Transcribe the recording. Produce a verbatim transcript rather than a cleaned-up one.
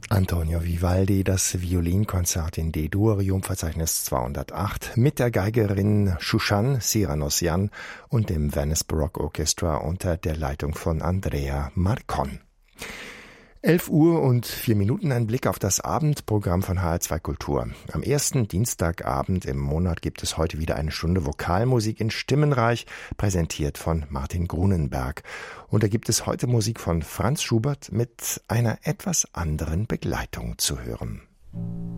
Antonio Vivaldi, das Violinkonzert in D-Dur, Verzeichnis zweihundertacht, mit der Geigerin Shushan Cyranosian und dem Venice Baroque Orchestra unter der Leitung von Andrea Marcon. elf Uhr und vier Minuten, ein Blick auf das Abendprogramm von H R zwei Kultur. Am ersten Dienstagabend im Monat gibt es heute wieder eine Stunde Vokalmusik in Stimmenreich, präsentiert von Martin Grunenberg. Und da gibt es heute Musik von Franz Schubert mit einer etwas anderen Begleitung zu hören.